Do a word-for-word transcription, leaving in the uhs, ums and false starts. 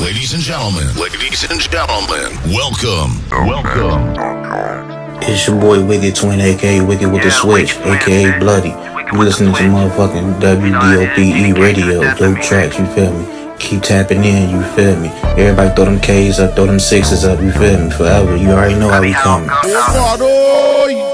Ladies and gentlemen, ladies and gentlemen, welcome, welcome. It's your boy Wicked Twin, aka Wicked with the Switch, aka Bloody. You listening to motherfucking W D O P E radio, dope tracks, you feel me? Keep tapping in, you feel me? Everybody throw them K's up, throw them sixes up, you feel me? Forever, you already know how we coming.